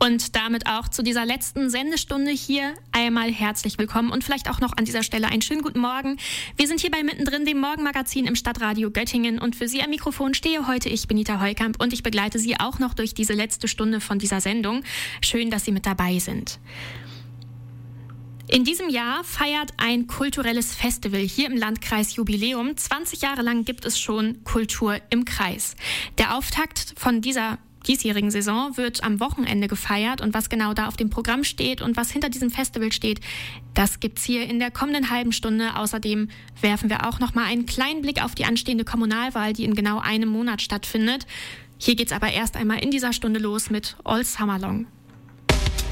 Und damit auch zu dieser letzten Sendestunde hier einmal herzlich willkommen und vielleicht auch noch an dieser Stelle einen schönen guten Morgen. Wir sind hier bei Mittendrin, dem Morgenmagazin im Stadtradio Göttingen, und für Sie am Mikrofon stehe heute ich, Benita Heukamp, und ich begleite Sie auch noch durch diese letzte Stunde von dieser Sendung. Schön, dass Sie mit dabei sind. In diesem Jahr feiert ein kulturelles Festival hier im Landkreis Jubiläum. 20 Jahre lang gibt es schon Kultur im Kreis. Der Auftakt von dieser diesjährigen Saison wird am Wochenende gefeiert, und was genau da auf dem Programm steht und was hinter diesem Festival steht, das gibt's hier in der kommenden halben Stunde. Außerdem werfen wir auch noch mal einen kleinen Blick auf die anstehende Kommunalwahl, die in genau einem Monat stattfindet. Hier geht's aber erst einmal in dieser Stunde los mit All Summer Long.